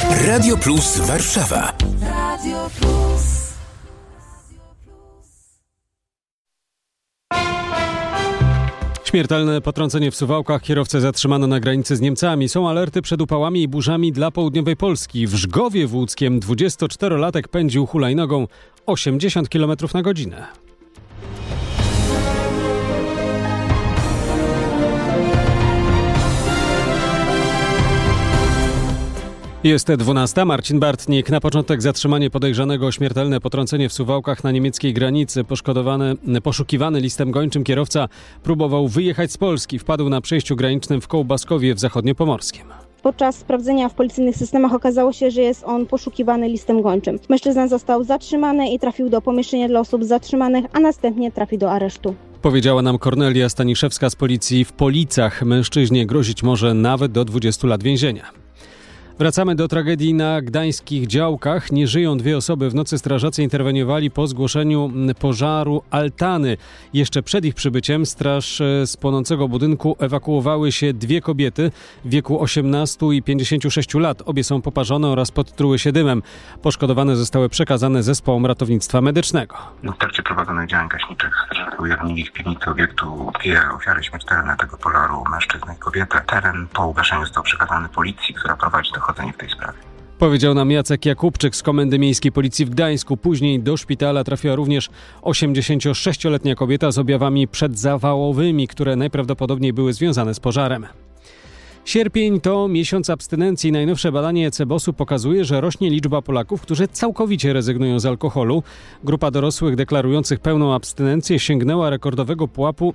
Radio Plus Warszawa. Radio Plus. Śmiertelne potrącenie w Suwałkach. Kierowcę zatrzymano na granicy z Niemcami. Są alerty przed upałami i burzami dla południowej Polski. W Żgowie Włódzkiem 24-latek pędził hulajnogą 80 km na godzinę. Jest 12. Marcin Bartnik. Na początek zatrzymanie podejrzanego o śmiertelne potrącenie w Suwałkach na niemieckiej granicy. Poszukiwany listem gończym kierowca próbował wyjechać z Polski. Wpadł na przejściu granicznym w Kołbaskowie w Zachodniopomorskiem. Podczas sprawdzenia w policyjnych systemach okazało się, że jest on poszukiwany listem gończym. Mężczyzna został zatrzymany i trafił do pomieszczenia dla osób zatrzymanych, a następnie trafił do aresztu. Powiedziała nam Kornelia Staniszewska z policji w Policach. Mężczyźnie grozić może nawet do 20 lat więzienia. Wracamy do tragedii na gdańskich Działkach. Nie żyją 2 osoby. W nocy strażacy interweniowali po zgłoszeniu pożaru altany. Jeszcze przed ich przybyciem straż z płonącego budynku ewakuowały się 2 kobiety w wieku 18 i 56 lat. Obie są poparzone oraz podtruły się dymem. Poszkodowane zostały przekazane zespołom ratownictwa medycznego. W trakcie prowadzonych działań gaśniczych strażacy ujawnili w piwnicy obiektu 2 ofiary śmiertelne tego pożaru, mężczyznę i kobietę. Teren po ugaszeniu został przekazany policji, która prowadzi dochodzenie w tej sprawie. Powiedział nam Jacek Jakubczyk z Komendy Miejskiej Policji w Gdańsku. Później do szpitala trafiła również 86-letnia kobieta z objawami przedzawałowymi, które najprawdopodobniej były związane z pożarem. Sierpień to miesiąc abstynencji. Najnowsze badanie CBOS-u pokazuje, że rośnie liczba Polaków, którzy całkowicie rezygnują z alkoholu. Grupa dorosłych deklarujących pełną abstynencję sięgnęła rekordowego pułapu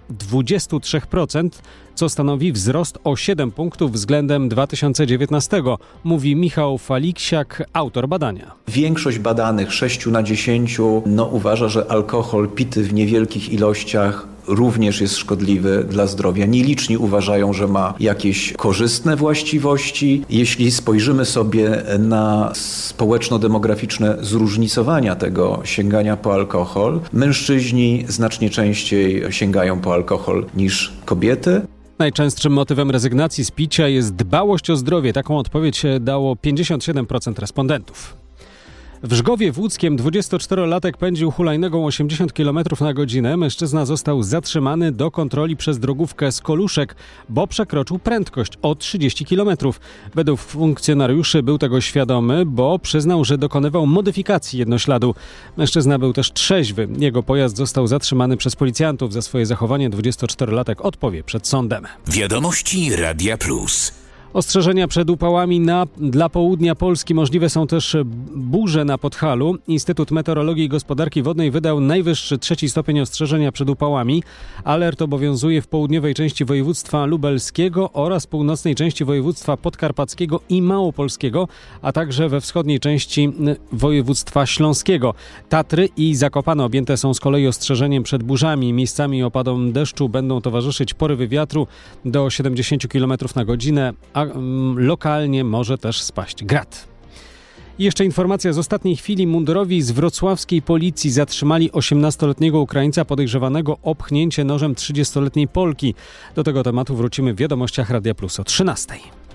23%, co stanowi wzrost o 7 punktów względem 2019, mówi Michał Faliksiak, autor badania. Większość badanych, 6 na 10, uważa, że alkohol pity w niewielkich ilościach również jest szkodliwy dla zdrowia. Nieliczni uważają, że ma jakieś korzystne właściwości. Jeśli spojrzymy sobie na społeczno-demograficzne zróżnicowania tego sięgania po alkohol, mężczyźni znacznie częściej sięgają po alkohol niż kobiety. Najczęstszym motywem rezygnacji z picia jest dbałość o zdrowie. Taką odpowiedź dało 57% respondentów. W Żgowie Włódzkiem 24-latek pędził hulajnogą 80 km na godzinę. Mężczyzna został zatrzymany do kontroli przez drogówkę z Koluszek, bo przekroczył prędkość o 30 km. Według funkcjonariuszy był tego świadomy, bo przyznał, że dokonywał modyfikacji jednośladu. Mężczyzna był też trzeźwy. Jego pojazd został zatrzymany przez policjantów. Za swoje zachowanie 24-latek odpowie przed sądem. Wiadomości Radia Plus. Ostrzeżenia przed upałami dla południa Polski. Możliwe są też burze na Podhalu. Instytut Meteorologii i Gospodarki Wodnej wydał najwyższy 3 stopień ostrzeżenia przed upałami. Alert obowiązuje w południowej części województwa lubelskiego oraz północnej części województwa podkarpackiego i małopolskiego, a także we wschodniej części województwa śląskiego. Tatry i Zakopane objęte są z kolei ostrzeżeniem przed burzami. Miejscami opadom deszczu będą towarzyszyć porywy wiatru do 70 km na godzinę, a lokalnie może też spaść grad. I jeszcze informacja z ostatniej chwili. Mundurowi z wrocławskiej policji zatrzymali 18-letniego Ukraińca podejrzewanego o pchnięcie nożem 30-letniej Polki. Do tego tematu wrócimy w wiadomościach Radia Plus o 13:00.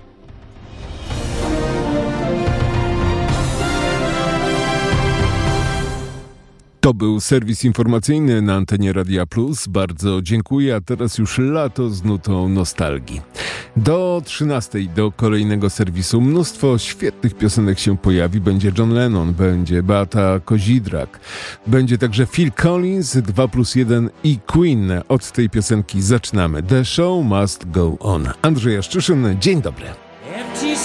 To był serwis informacyjny na antenie Radia Plus. Bardzo dziękuję, a teraz już lato z nutą nostalgii. Do 13:00 do kolejnego serwisu mnóstwo świetnych piosenek się pojawi. Będzie John Lennon, będzie Beata Kozidrak, będzie także Phil Collins, 2+1 i Queen. Od tej piosenki zaczynamy. The show must go on. Andrzej Jaszczyszyn, dzień dobry. Empty